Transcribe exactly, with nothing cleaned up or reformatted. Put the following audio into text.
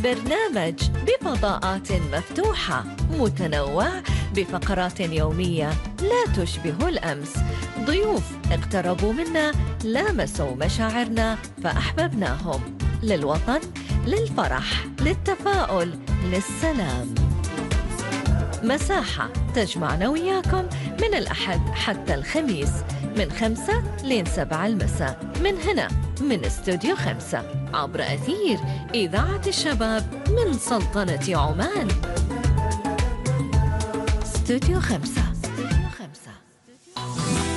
برنامج بفضاءات مفتوحة متنوع بفقرات يومية لا تشبه الأمس. ضيوف اقتربوا منا، لامسوا مشاعرنا فأحببناهم. للوطن، للفرح، للتفاؤل، للسلام. مساحة تجمعنا وياكم من الأحد حتى الخميس من خمسة لين سبعة المساء من هنا من استوديو خمسة عبر أثير إذاعة الشباب من سلطنة عمان. استوديو خمسة.